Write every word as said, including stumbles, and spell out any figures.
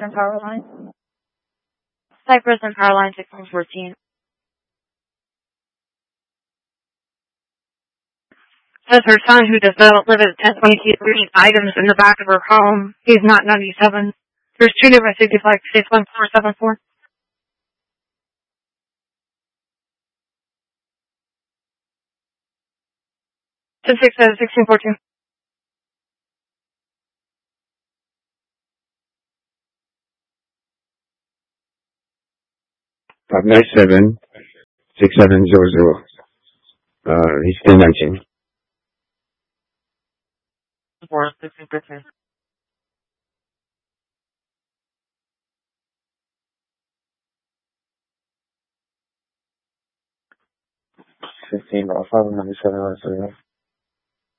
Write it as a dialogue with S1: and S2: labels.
S1: and Power Line.
S2: Cypress and Power Line sixteen fourteen. Says her son, who does not live at ten twenty-two, leaving items in the back of her home. He's not ninety-seven. There's two different sixty-five, six one four seven four. Ten six uh, sixteen fourteen.
S3: Five nine seven six seven zero zero. Uh, he's still nineteen.
S2: Four sixteen fifteen.
S3: Fifteen. Uh, five ninety seven.